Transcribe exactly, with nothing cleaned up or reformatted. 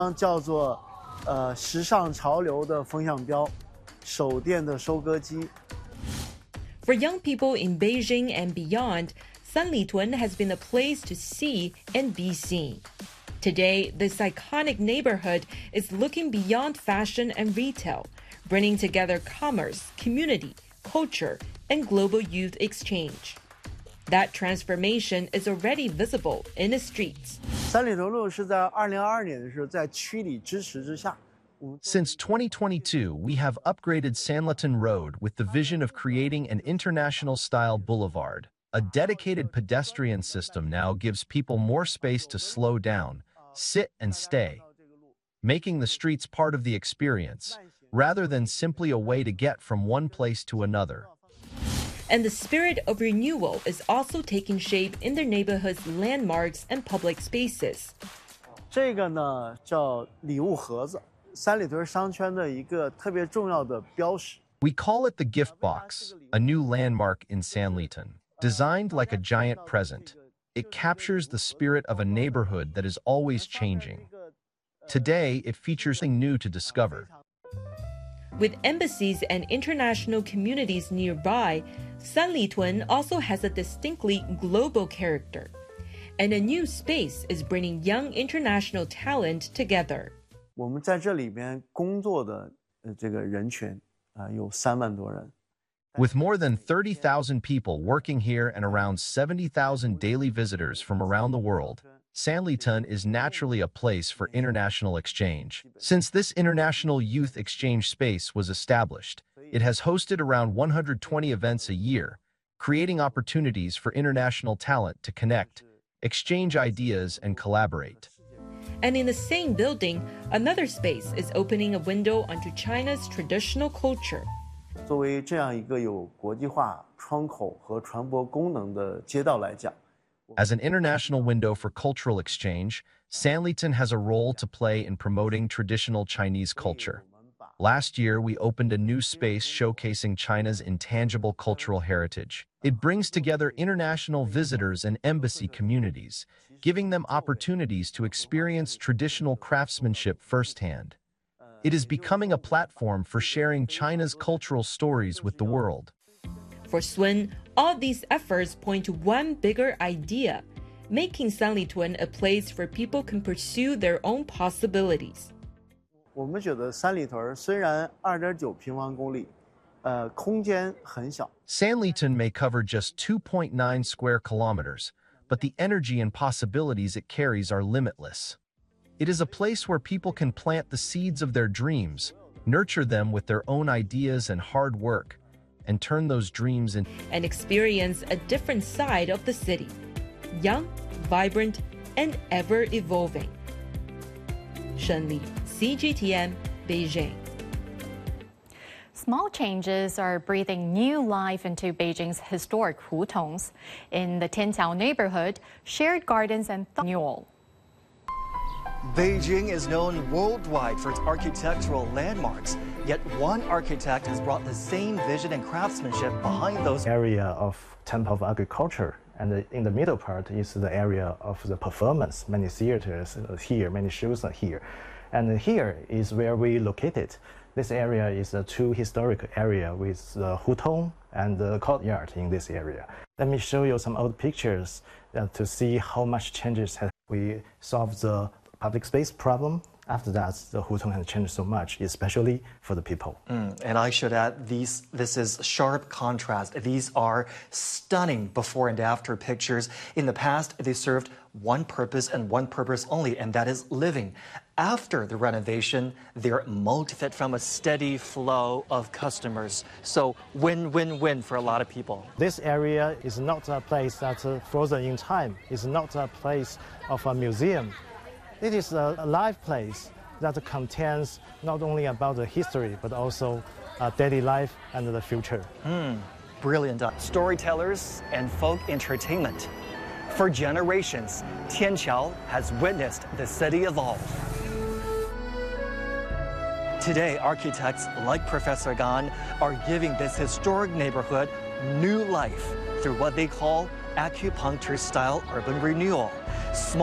叫做呃时尚潮流的风向标，手电的收割机。 For young people in Beijing and beyond, Sanlitun has been a place to see and be seen. Today, this iconic neighborhood is looking beyond fashion and retail, bringing together commerce, community, culture, and global youth exchange. That transformation is already visible in the streets. 三里屯路是在二零二二年的时候，在区里支持之下。 Since twenty twenty-two, we have upgraded Sanlitun Road with the vision of creating an international-style boulevard. A dedicated pedestrian system now gives people more space to slow down, sit and stay, making the streets part of the experience, rather than simply a way to get from one place to another. And the spirit of renewal is also taking shape in their neighborhood's landmarks and public spaces. 这个呢叫礼物盒子，三里屯商圈的一个特别重要的标识。 We call it the gift box, a new landmark in Sanlitun. Designed like a giant present, it captures the spirit of a neighborhood that is always changing. Today, it features something new to discover. With embassies and international communities nearby, Sanlitun also has a distinctly global character. And a new space is bringing young international talent together. 我们在这里边工作的呃这个人群啊、呃、有三万多人。 With more than thirty thousand people working here and around seventy thousand daily visitors from around the world, Sanlitun is naturally a place for international exchange. Since this international youth exchange space was established, it has hosted around one hundred twenty events a year, creating opportunities for international talent to connect, exchange ideas, and collaborate. And in the same building, another space is opening a window onto China's traditional culture. 作为这样一个有国际化窗口和传播功能的街道来讲， As an international window for cultural exchange, Sanlitun has a role to play in promoting traditional Chinese culture. Last year, we opened a new space showcasing China's intangible cultural heritage. It brings together international visitors and embassy communities, giving them opportunities to experience traditional craftsmanship firsthand. It is becoming a platform for sharing China's cultural stories with the world. For Sun, all these efforts point to one bigger idea, making Sanlitun a place where people can pursue their own possibilities. 我们觉得三里屯虽然二点九平方公里，呃，空间很小。 Sanlitun may cover just two point nine square kilometers, but the energy and possibilities it carries are limitless. It is a place where people can plant the seeds of their dreams, nurture them with their own ideas and hard work, and turn those dreams into and experience a different side of the city, young, vibrant, and ever-evolving. Shen Li, C G T N, Beijing. Small changes are breathing new life into Beijing's historic hutongs. In the Tianqiao neighborhood, shared gardens and renewal. Beijing is known worldwide for its architectural landmarks, yet one architect has brought the same vision and craftsmanship behind those. Area of Temple of Agriculture, and in the middle part is the area of the performance. Many theaters are here, many shows are here. And here is where we located. This area is a true historic area with the hutong and the courtyard in this area. Let me show you some old pictures uh, to see how much changes have. We solved the public space problem. After that, the hutong has changed so much, especially for the people. Mm, and I should add, these, this is sharp contrast. These are stunning before and after pictures. In the past, they served one purpose and one purpose only, and that is living. After the renovation, they're multi-fit from a steady flow of customers. So win-win-win for a lot of people. This area is not a place that's uh, frozen in time. It's not a place of a museum. It is a, a live place that contains not only about the history, but also uh, daily life and the future. Mm, brilliant. Storytellers and folk entertainment. For generations, Tianqiao has witnessed the city evolve. Today, architects like Professor Gan are giving this historic neighborhood new life through what they call acupuncture-style urban renewal. Small